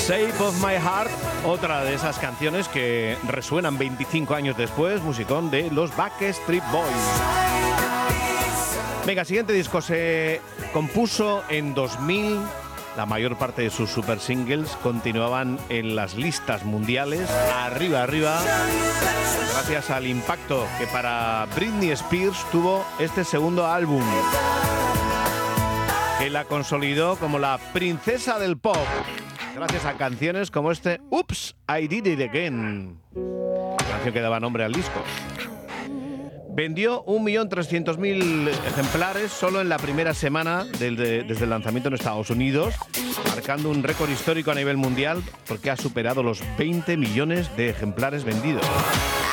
Shape of My Heart, otra de esas canciones que resuenan 25 años después, musicón de los Backstreet Boys. Venga, siguiente disco se compuso en 2000. La mayor parte de sus super singles continuaban en las listas mundiales, arriba, gracias al impacto que para Britney Spears tuvo este segundo álbum, que la consolidó como la princesa del pop, gracias a canciones como este Oops, I Did It Again, canción que daba nombre al disco. Vendió 1.300.000 ejemplares solo en la primera semana desde el lanzamiento en Estados Unidos, marcando un récord histórico a nivel mundial porque ha superado los 20 millones de ejemplares vendidos.